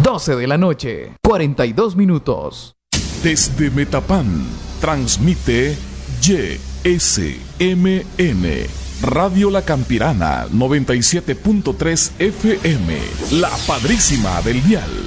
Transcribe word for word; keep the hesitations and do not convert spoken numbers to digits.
doce de la noche, cuarenta y dos minutos. Desde Metapán, transmite Y S M N, Radio La Campirana, noventa y siete punto tres F M, la padrísima del dial.